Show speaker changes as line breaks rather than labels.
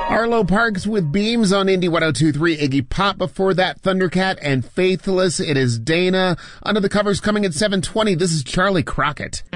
Arlo Parks with Beams on Indie 102.3. Iggy Pop before that, Thundercat and Faithless. It is Dana. Under the Covers coming at 7:20. This is Charlie Crockett.